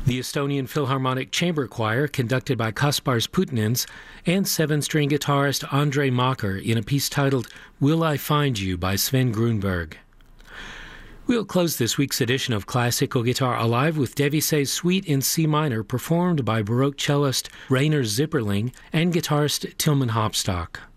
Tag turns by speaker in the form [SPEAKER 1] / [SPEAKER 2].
[SPEAKER 1] The Estonian Philharmonic Chamber Choir, conducted by Kaspars Putinins, and seven-string guitarist Andrei Makar in a piece titled Will I Find You by Sven Grunberg. We'll close this week's edition of Classical Guitar Alive with Devisay's Suite in C minor, performed by Baroque cellist Rainer Zipperling and guitarist Tilman Hopstock.